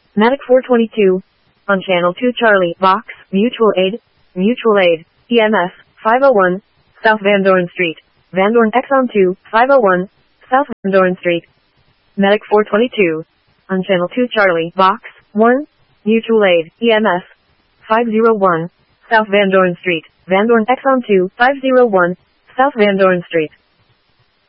Medic 422. On channel 2 Charlie, Box, Mutual Aid, EMS, 501, South Van Dorn Street, Van Dorn Exxon 2, 501, South Van Dorn Street. Medic 422. On channel 2 Charlie, Box, 1, Mutual Aid, EMS, 501, South Van Dorn Street, Van Dorn Exxon 2, 501, South Van Dorn Street.